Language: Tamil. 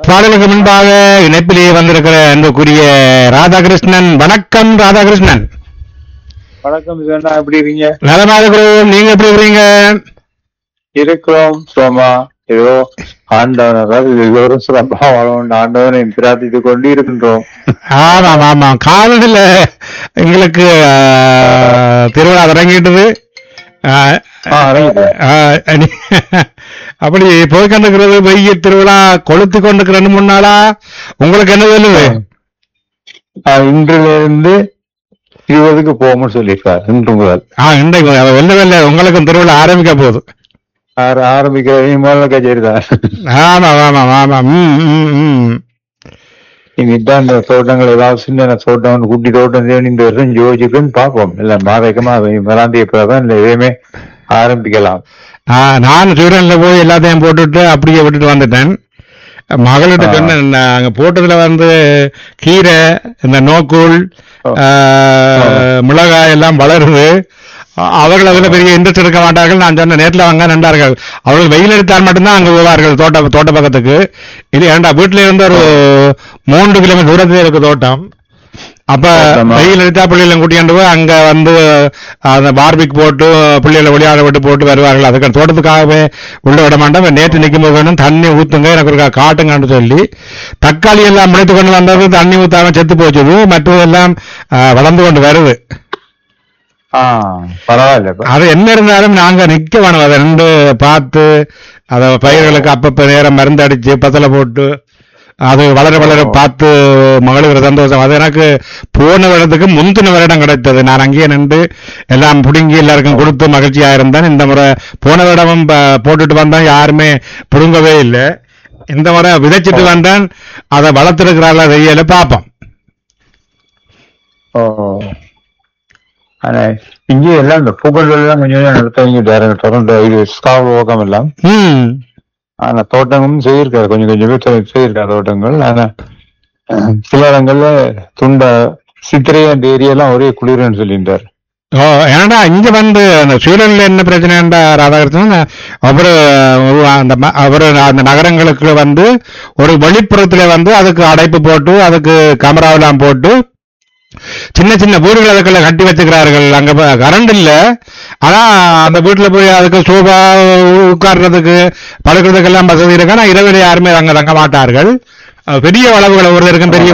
பாடலுக்கு முன்பாக இணைப்பிலேயே வந்திருக்கிற அன்புக்குரிய ராதாகிருஷ்ணன். வணக்கம் ராதாகிருஷ்ணன். வணக்கம் சிவண்ணா, எப்படி இருக்கீங்க? நலமா இருக்கிறோம். நீங்க எப்படி இருக்கிறீங்க? இருக்கிறோம் சோமா. ஏதோ ஆண்டவன் எல்லோரும் சிறப்பா வாழணும் ஆண்டவனை பிரார்த்தித்து கொண்டு இருக்கின்றோம். ஆமாம் ஆமாம், காலையில் எங்களுக்கு திருவிழா தொடங்கிட்டது. அப்படி போய் கண்டுக்கிறது வெய்ய திருவிழா கொளுத்தி கொண்டு 2-3 நாளா. உங்களுக்கு என்ன சொல்லுது? இன்றிலிருந்து 20க்கு போகும்னு சொல்லியிருக்காரு. இன்று முதல் இன்றைக்கு வெள்ள வெள்ள உங்களுக்கும் திருவிழா ஆரம்பிக்க போகுது. ஆரம்பிக்கிற கச்சேரி தான். ஆமாம் ஆமாம் ஆமாம். இங்கிட்ட இந்த தோட்டங்கள் ஏதாவது சின்ன தோட்டம் குட்டி தோட்டம் இந்த வருஷம் யோசிச்சுன்னு பார்ப்போம். இல்ல மாதக்கமா வராந்தி எப்பதான் இல்லை எதையுமே ஆரம்பிக்கலாம். நான் சூரியன்ல போய் எல்லாத்தையும் போட்டுட்டு அப்படியே விட்டுட்டு வந்துட்டேன். மகளிட்ட சொன்னேன், அங்க போட்டதுல கீரை, இந்த நோக்கூல், மிளகாய் எல்லாம் வளருது. அவர்கள் அதில் பெரிய இன்ட்ரெஸ்ட் இருக்க மாட்டார்கள். நான் சொன்ன நேரில் வாங்க நன்றார்கள். அவர்கள் வெயில் எடுத்தால் மட்டும்தான் அங்கே போவார்கள் தோட்ட பக்கத்துக்கு. இது ஏண்டா வீட்டில இருந்து ஒரு 3 கிலோமீட்டர் தூரத்திலே இருக்கு தோட்டம். அப்ப வெயில் எடுத்தா பிள்ளைகளை கூட்டியாண்டு போய் அங்க அந்த பார்பிக் போட்டு பிள்ளைகளை விளையாட விட்டு போட்டு வருவார்கள். அதுக்கு தோட்டத்துக்காகவே உள்ள விட மாட்டோம். நேற்று நிற்கும் போது வேணும் தண்ணி ஊத்துங்க, எனக்கு ஒரு காட்டுங்கன்னு சொல்லி தக்காளி எல்லாம் முளைத்து கொண்டு வந்தது. தண்ணி ஊத்தாம செத்து போச்சுது. மற்றதெல்லாம் வளர்ந்து கொண்டு வருது. பரவாயில்ல. அது என்ன இருந்தாலும் நாங்க நிக்க வேணும். அதை 2 பார்த்து அதை பயிர்களுக்கு அப்பப்ப நேரம் மருந்து அடிச்சு பத்தலை போட்டு அது வளர வளர பார்த்து மகளுக்கு சந்தோஷம். அது எனக்கு போன வருடத்துக்கு முந்தின வருடம் கிடைத்தது. நான் அங்கேயே நின்று எல்லாம் பிடுங்கி எல்லாருக்கும் கொடுத்து மகிழ்ச்சியா இருந்தேன். இந்த முறை போன வருடமும் போட்டுட்டு வந்தேன், யாருமே பிடுங்கவே இல்லை. இந்த முறை விதைச்சிட்டு வந்தேன், அதை வளர்த்துருக்கிறாள் செய்யல பார்ப்போம். ஆனா இங்கே எல்லாம் இந்த புகழ்கள் எல்லாம் கொஞ்சம் நடத்த தொடர்ந்து இது ஓகம் எல்லாம். ஆனா தோட்டங்களும் செய்யிருக்காரு, கொஞ்சம் பேர் செய்யிருக்காரு தோட்டங்கள். ஆனா சில இடங்கள்ல சித்திரை அந்த ஏரியாலாம் ஒரே குளிர்னு சொல்லிட்டாரு. ஏன்னா இங்க அந்த சூழல்ல என்ன பிரச்சனைண்டா ராதாகிருஷ்ணன், அந்த நகரங்களுக்கு ஒரு வெளிப்புறத்துல அதுக்கு அடைப்பு போட்டு அதுக்கு கேமராவெல்லாம் போட்டு சின்ன சின்ன வீடுகள் அதுக்குள்ள கட்டி வச்சுக்கிறார்கள். அங்க கரண்ட் இல்ல, ஆனா அந்த வீட்டுல போய் அதுக்கு சோபா உட்கார்றதுக்கு படுக்கிறதுக்கு எல்லாம் வசதி இருக்கு. ஆனா இரவில் யாருமே அங்க தங்க மாட்டார்கள். பெரிய அளவுகள் ஒருத்தருக்கும் பெரிய